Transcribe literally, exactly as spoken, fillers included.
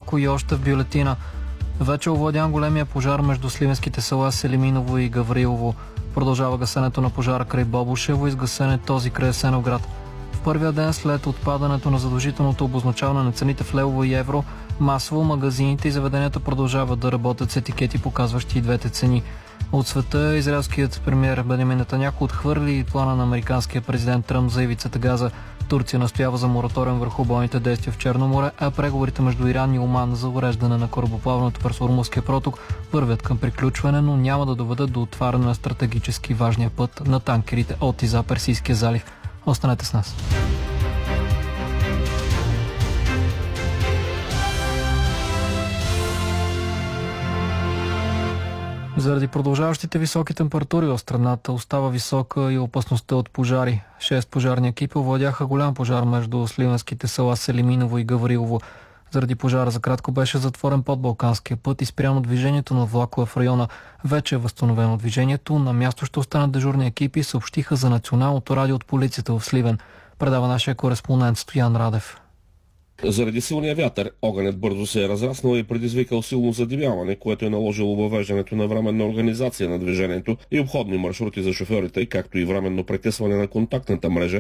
някои още в бюлетина. Вече овладян големия пожар между сливенските села Селиминово и Гаврилово. Продължава гасенето на пожара край Бобошево и сгасен е този край Асеновград. В първия ден след отпадането на задължителното обозначаване на цените в левово и евро, масово магазините и заведенията продължават да работят с етикети, показващи и двете цени. От света израелският премиер Бенямин Нетаняху отхвърли плана на американския президент Тръмп за ивицата Газа. Турция настоява за мораториум върху бойните действия в Черно море, а преговорите между Иран и Оман за уреждане на корабоплаването през Ормузския проток вървят към приключване, но няма да доведат до отваряне на стратегически важния път на танкерите от и за Персийския залив. Останете с нас. Заради продължаващите високи температури в страната остава висока и опасността от пожари. Шест пожарни екипи овладяха голям пожар между сливенските села Селиминово и Гаврилово. Заради пожара за кратко беше затворен подбалканския път и спряно движението на влакове в района. Вече е възстановено движението. На място ще останат дежурни екипи, съобщиха за Националното радио от полицията в Сливен. Предава нашия кореспондент Стоян Радев. Заради силния вятър, огънят бързо се е разраснал и предизвикал силно задимяване, което е наложило въвеждането на временна организация на движението и обходни маршрути за шофьорите, както и временно прекъсване на контактната мрежа,